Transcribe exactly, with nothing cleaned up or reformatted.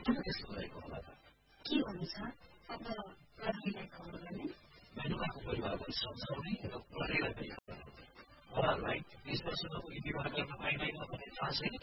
किन त्यस्तो भएको होला त? के हुन्छ अब प्रहरीलाई कल गर्ने? होइन उहाँको परिवार पनि सम्झाउने र प्रहरीलाई पनि उहाँहरूलाई बिस वर्षमा पुगिदिबाट गर्न पाइँदैन भन्ने थाहा छैन।